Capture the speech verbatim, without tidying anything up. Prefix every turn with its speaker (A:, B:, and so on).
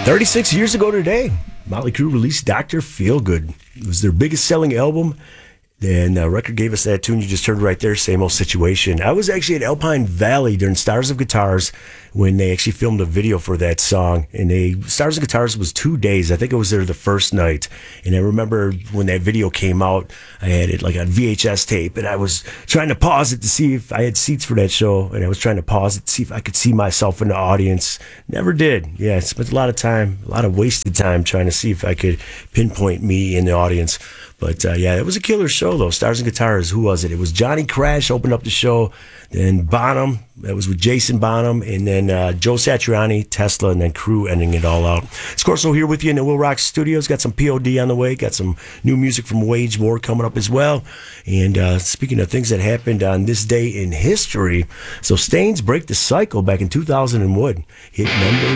A: thirty-six years ago today, Motley Crue released Doctor Feelgood. It was their biggest selling album. And the record gave us that tune you just heard right there, Same Old Situation. I was actually at Alpine Valley during Stars of Guitars when they actually filmed a video for that song. And they Stars of Guitars was two days. I think I was there the first night. And I remember when that video came out, I had it like on V H S tape. And I was trying to pause it to see if I had seats for that show. And I was trying to pause it to see if I could see myself in the audience. Never did. Yeah, I spent a lot of time, a lot of wasted time trying to see if I could pinpoint me in the audience. But, uh, yeah, it was a killer show, though. Stars and Guitars, who was it? It was Johnny Crash opened up the show, then Bonham, that was with Jason Bonham, and then uh, Joe Satriani, Tesla, and then Crue ending it all out. Scorso here with you in the Will Rock Studios. Got some P O D on the way. Got some new music from Wage War coming up as well. And uh, speaking of things that happened on this day in history, so Stains Break the Cycle back in two thousand one hit number